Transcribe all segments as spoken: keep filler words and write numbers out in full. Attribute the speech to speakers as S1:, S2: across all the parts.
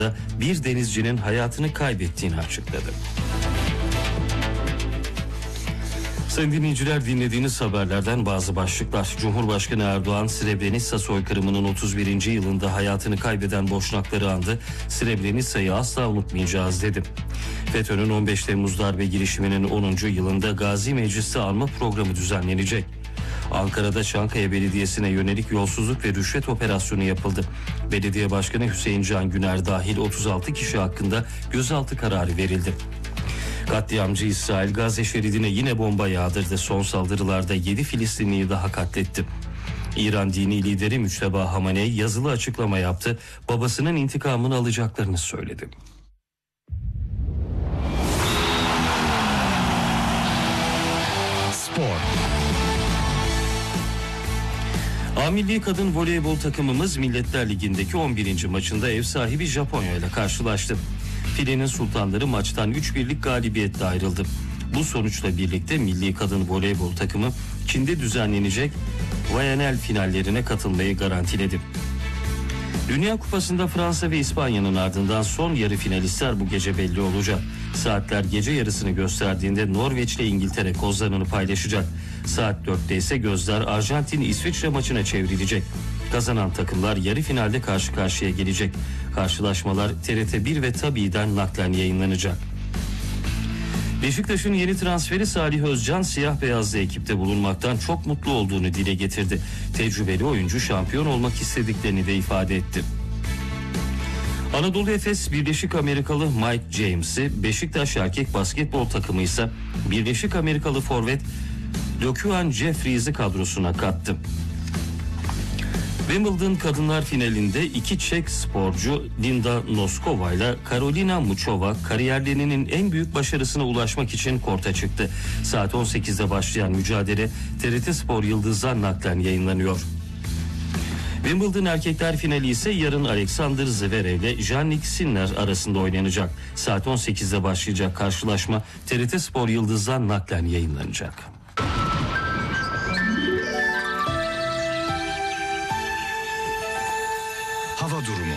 S1: bir denizcinin hayatını kaybettiğini açıkladı. Sayın dinleyiciler, dinlediğiniz haberlerden bazı başlıklar. Cumhurbaşkanı Erdoğan, Srebrenica soykırımının otuz birinci yılında hayatını kaybeden Boşnakları andı. Srebrenica'yı asla unutmayacağız dedi. FETÖ'nün on beş Temmuz darbe girişiminin onuncu yılında Gazi Meclisi anma programı düzenlenecek. Ankara'da Çankaya Belediyesi'ne yönelik yolsuzluk ve rüşvet operasyonu yapıldı. Belediye Başkanı Hüseyin Can Güner dahil otuz altı kişi hakkında gözaltı kararı verildi. Katliamcı İsrail Gazze şeridine yine bomba yağdırdı. Son saldırılarda yedi Filistinliyi daha katletti. İran dini lideri Müçteba Hamaney yazılı açıklama yaptı. Babasının intikamını alacaklarını söyledi.
S2: Spor.
S1: A Milli Kadın Voleybol takımımız Milletler Ligi'ndeki on birinci maçında ev sahibi Japonya ile karşılaştı. Filenin sultanları maçtan üç birlik galibiyetle ayrıldı. Bu sonuçla birlikte Milli Kadın Voleybol takımı Çin'de düzenlenecek V N L finallerine katılmayı garantiledi. Dünya Kupası'nda Fransa ve İspanya'nın ardından son yarı finalistler bu gece belli olacak. Saatler gece yarısını gösterdiğinde Norveç ile İngiltere kozlarını paylaşacak. Saat dörtte ise gözler Arjantin-İsviçre maçına çevrilecek. Kazanan takımlar yarı finalde karşı karşıya gelecek. Karşılaşmalar T R T bir ve Tabi'den naklen yayınlanacak. Beşiktaş'ın yeni transferi Salih Özcan siyah beyazlı ekipte bulunmaktan çok mutlu olduğunu dile getirdi. Tecrübeli oyuncu şampiyon olmak istediklerini de ifade etti. Anadolu Efes Birleşik Amerikalı Mike James'i, Beşiktaş erkek basketbol takımı ise Birleşik Amerikalı forvet Lokuan Jeffries'i kadrosuna kattı. Wimbledon kadınlar finalinde iki Çek sporcu Linda Noskova ile Karolina Muchova kariyerlerinin en büyük başarısına ulaşmak için korta çıktı. Saat on sekizde başlayan mücadele T R T Spor Yıldızlar naklen yayınlanıyor. Wimbledon erkekler finali ise yarın Alexander Zverev ile Jannik Sinner arasında oynanacak. Saat on sekizde başlayacak karşılaşma T R T Spor Yıldızlar naklen yayınlanacak.
S2: Hava durumu.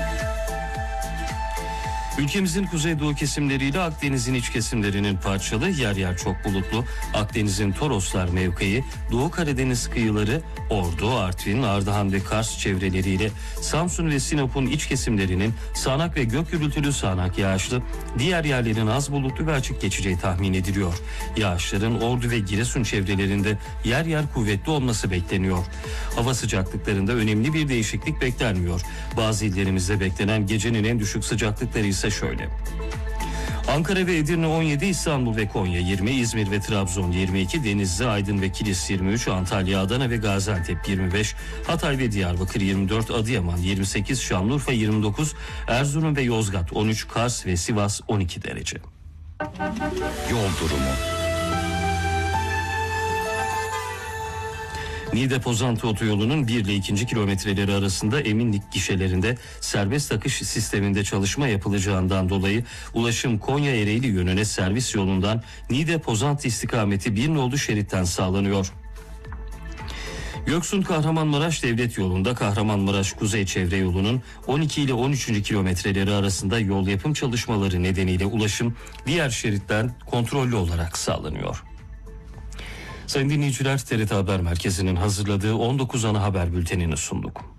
S1: Ülkemizin kuzeydoğu kesimleriyle Akdeniz'in iç kesimlerinin parçalı, yer yer çok bulutlu. Akdeniz'in Toroslar mevkii, Doğu Karadeniz kıyıları, Ordu, Artvin, Ardahan ve Kars çevreleriyle Samsun ve Sinop'un iç kesimlerinin sağanak ve gök gürültülü sağanak yağışlı, diğer yerlerin az bulutlu ve açık geçeceği tahmin ediliyor. Yağışların Ordu ve Giresun çevrelerinde yer yer kuvvetli olması bekleniyor. Hava sıcaklıklarında önemli bir değişiklik beklenmiyor. Bazı illerimizde beklenen gecenin en düşük sıcaklıkları ise şöyle. Ankara ve Edirne on yedi, İstanbul ve Konya yirmi, İzmir ve Trabzon yirmi iki, Denizli, Aydın ve Kilis yirmi üç, Antalya, Adana ve Gaziantep yirmi beş, Hatay ve Diyarbakır yirmi dört, Adıyaman yirmi sekiz, Şanlıurfa yirmi dokuz, Erzurum ve Yozgat on üç, Kars ve Sivas on iki derece.
S2: Yol durumu.
S1: Niğde-Pozantı otoyolunun bir ile ikinci kilometreleri arasında eminlik gişelerinde serbest akış sisteminde çalışma yapılacağından dolayı ulaşım Konya-Ereğli yönüne servis yolundan Niğde-Pozantı istikameti bir nolu şeritten sağlanıyor. Göksun-Kahramanmaraş Devlet Yolu'nda Kahramanmaraş Kuzey Çevre Yolu'nun on iki ile on üçüncü kilometreleri arasında yol yapım çalışmaları nedeniyle ulaşım diğer şeritten kontrollü olarak sağlanıyor. Sayın dinleyiciler, T R T Haber Merkezi'nin hazırladığı on dokuz ana haber bültenini sunduk.